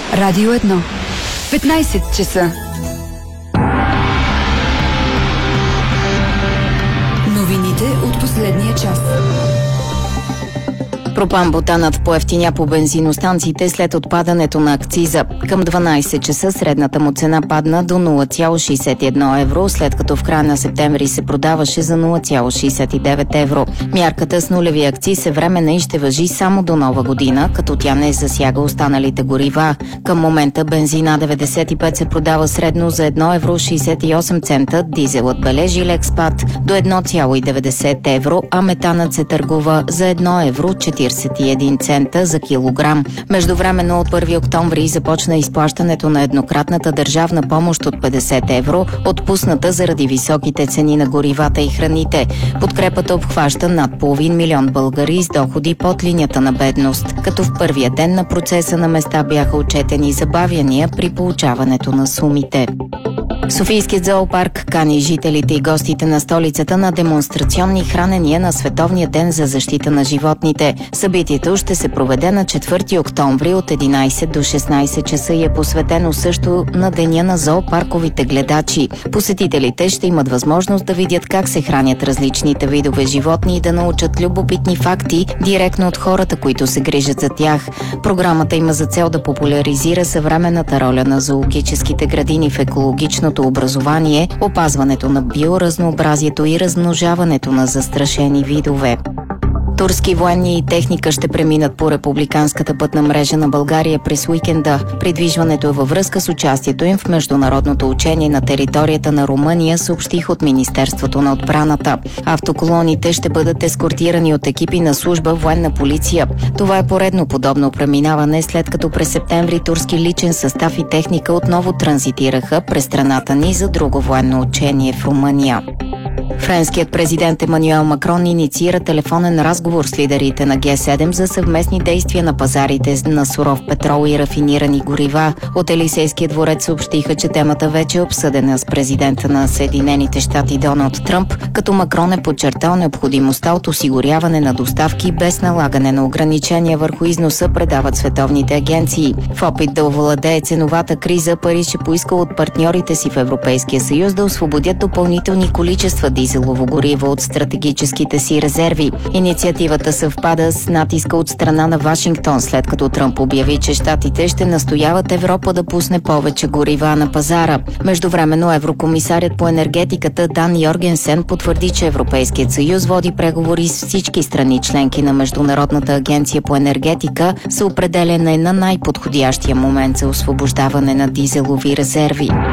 Радио 1. 15 часа. Новините от последния час. Пропан-бутанът поевтиня по бензиностанциите след отпадането на акциза. Към 12 часа средната му цена падна до 0,61 евро, след като в края на септември се продаваше за 0,69 евро. Мярката с нулеви акциз е временна и ще важи само до Нова година, като тя не засяга останалите горива. Към момента бензина 95 се продава средно за 1 евро 68 цента, дизелът бележи лек спад до 1,90 евро, а метанът се търгува за 1 евро 41 цента за килограм. Междувременно от 1 октомври започна изплащането на еднократната държавна помощ от 50 евро, отпусната заради високите цени на горивата и храните. Подкрепата обхваща над 500 000 българи с доходи под линията на бедност, като в първия ден на процеса на места бяха отчетени забавяния при получаването на сумите. Софийският зоопарк кани жителите и гостите на столицата на демонстрационни хранения на Световния ден за защита на животните. Събитието ще се проведе на 4 октомври от 11 до 16 часа и е посветено също на Деня на зоопарковите гледачи. Посетителите ще имат възможност да видят как се хранят различните видове животни и да научат любопитни факти директно от хората, които се грижат за тях. Програмата има за цел да популяризира съвременната роля на зоологическите градини в екологичното образование, опазването на биоразнообразието и размножаването на застрашени видове. Турски военни и техника ще преминат по републиканската пътна мрежа на България през уикенда. Придвижването е във връзка с участието им в международното учение на територията на Румъния, съобщих от Министерството на отбраната. Автоколоните ще бъдат ескортирани от екипи на служба военна полиция. Това е поредно подобно преминаване, след като през септември турски личен състав и техника отново транзитираха през страната ни за друго военно учение в Румъния. Френският президент Емануел Макрон инициира телефонен разговор с лидерите на Г7 за съвместни действия на пазарите на суров петрол и рафинирани горива. От Елисейския дворец съобщиха, че темата вече е обсъдена с президента на Съединените щати Доналд Тръмп, като Макрон е подчертал необходимостта от осигуряване на доставки без налагане на ограничения върху износа, предават световните агенции. В опит да овладее ценовата криза, Париж е поискал от партньорите си в Европейския съюз да освободят допълнителни количества дизелово гориво от стратегическите си резерви. Инициативата съвпада с натиска от страна на Вашингтон, след като Тръмп обяви, че щатите ще настояват Европа да пусне повече горива на пазара. Междувременно еврокомисарят по енергетиката Дан Йоргенсен потвърди, че Европейският съюз води преговори с всички страни членки на Международната агенция по енергетика за определяне на най-подходящия момент за освобождаване на дизелови резерви.